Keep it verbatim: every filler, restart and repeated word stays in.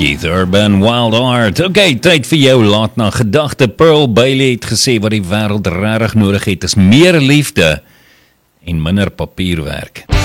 Keith Urban, Wild Heart. Oké, okay, tyd vir jou laat na gedagte. Pearl Bailey het gesê wat die wêreld regtig nodig het is meer liefde en minder papierwerk.